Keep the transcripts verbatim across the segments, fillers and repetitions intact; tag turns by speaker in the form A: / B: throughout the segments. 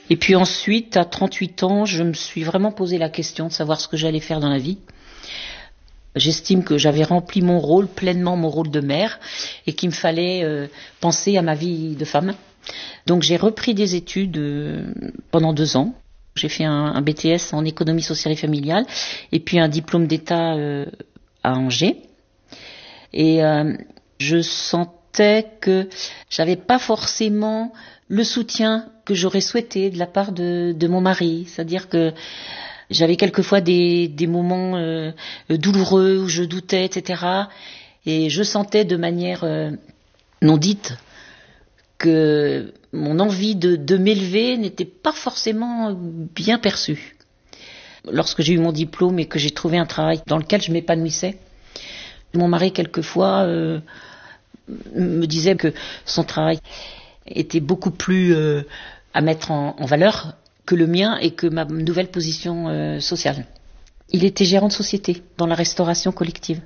A: Et puis ensuite, à trente-huit ans, je me suis vraiment posé la question de savoir ce que j'allais faire dans la vie. J'estime que j'avais rempli mon rôle, pleinement mon rôle de mère, et qu'il me fallait euh, penser à ma vie de femme. Donc j'ai repris des études euh, pendant deux ans. J'ai fait un, un B T S en économie sociale et familiale, et puis un diplôme d'État euh, à Angers. Et euh, je sentais que j'avais pas forcément le soutien que j'aurais souhaité de la part de, de mon mari. C'est-à-dire que j'avais quelquefois des, des moments euh, douloureux où je doutais, et cetera. Et je sentais de manière euh, non dite que mon envie de, de m'élever n'était pas forcément bien perçue. Lorsque j'ai eu mon diplôme et que j'ai trouvé un travail dans lequel je m'épanouissais, mon mari quelquefois euh, me disait que son travail était beaucoup plus euh, à mettre en, en valeur que le mien et que ma nouvelle position euh, sociale. Il était gérant de société dans la restauration collective.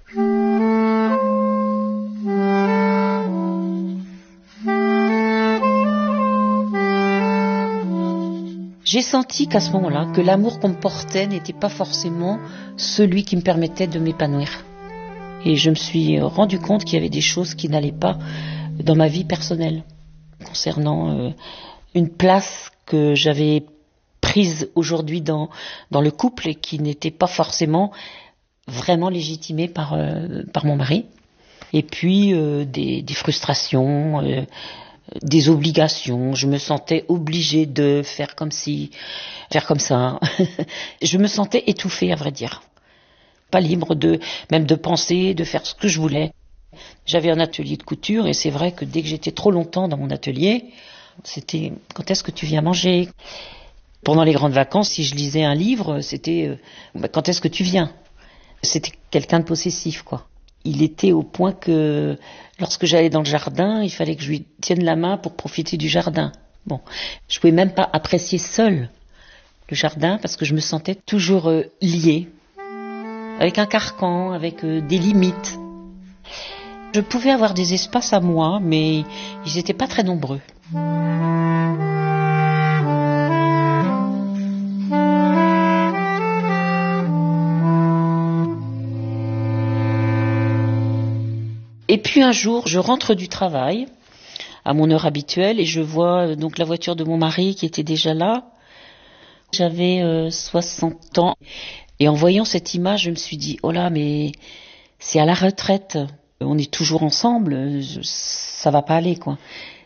A: J'ai senti qu'à ce moment-là, que l'amour qu'on me portait n'était pas forcément celui qui me permettait de m'épanouir. Et je me suis rendu compte qu'il y avait des choses qui n'allaient pas dans ma vie personnelle, concernant euh, une place que j'avais prise aujourd'hui dans, dans le couple et qui n'était pas forcément vraiment légitimée par, euh, par mon mari. Et puis euh, des, des frustrations, euh, des obligations. Je me sentais obligée de faire comme si, faire comme ça. Je me sentais étouffée, à vrai dire. Pas libre de, même de penser, de faire ce que je voulais. J'avais un atelier de couture et c'est vrai que dès que j'étais trop longtemps dans mon atelier, c'était quand est-ce que tu viens manger? Pendant les grandes vacances, si je lisais un livre, c'était euh, bah, quand est-ce que tu viens? C'était quelqu'un de possessif, quoi. Il était au point que lorsque j'allais dans le jardin, il fallait que je lui tienne la main pour profiter du jardin. Bon, je pouvais même pas apprécier seule le jardin parce que je me sentais toujours euh, liée, avec un carcan, avec euh, des limites. Je pouvais avoir des espaces à moi, mais ils n'étaient pas très nombreux. Et puis un jour, je rentre du travail à mon heure habituelle et je vois donc la voiture de mon mari qui était déjà là. J'avais euh, soixante ans et en voyant cette image, je me suis dit « Oh là, mais c'est à la retraite, on est toujours ensemble, je, ça va pas aller quoi. »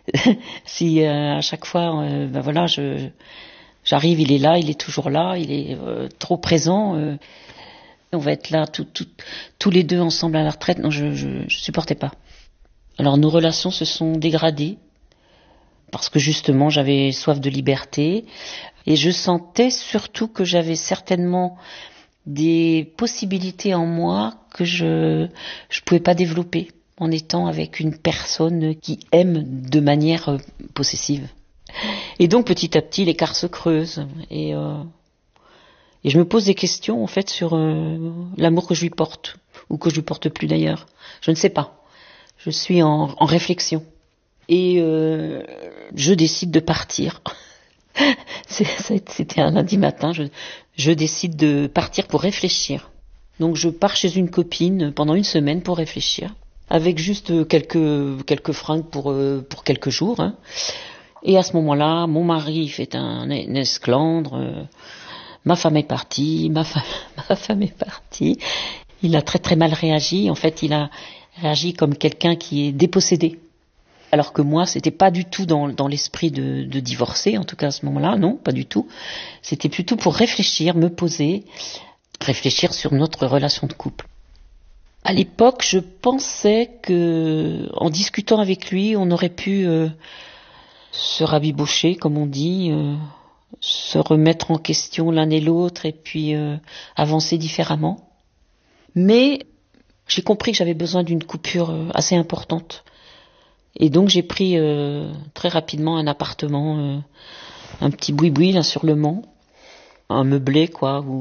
A: Si euh, à chaque fois, euh, ben voilà, je, j'arrive, il est là, il est toujours là, il est euh, trop présent. Euh, on va être là tout, tout, tous les deux ensemble à la retraite. Non, je, je, je supportais pas. Alors nos relations se sont dégradées parce que justement j'avais soif de liberté et je sentais surtout que j'avais certainement des possibilités en moi que je je pouvais pas développer en étant avec une personne qui aime de manière possessive. Et donc petit à petit l'écart se creuse et euh, et je me pose des questions en fait sur euh, l'amour que je lui porte ou que je lui porte plus d'ailleurs. Je ne sais pas. Je suis en, en réflexion et euh, je décide de partir. C'était un lundi matin. Je, je décide de partir pour réfléchir. Donc je pars chez une copine pendant une semaine pour réfléchir, avec juste quelques quelques fringues pour euh, pour quelques jours. Hein. Et à ce moment-là, mon mari fait un, un esclandre. Euh, ma femme est partie. Ma femme, ma femme est partie. Il a très très mal réagi. En fait, il a réagi comme quelqu'un qui est dépossédé. Alors que moi, c'était pas du tout dans, dans l'esprit de, de divorcer, en tout cas à ce moment-là, non, pas du tout. C'était plutôt pour réfléchir, me poser, réfléchir sur notre relation de couple. À l'époque, je pensais que, en discutant avec lui, on aurait pu euh, se rabibocher, comme on dit, euh, se remettre en question l'un et l'autre, et puis euh, avancer différemment. Mais j'ai compris que j'avais besoin d'une coupure euh, assez importante. Et donc j'ai pris euh, très rapidement un appartement, euh, un petit boui-boui là sur le Mans, un meublé quoi, où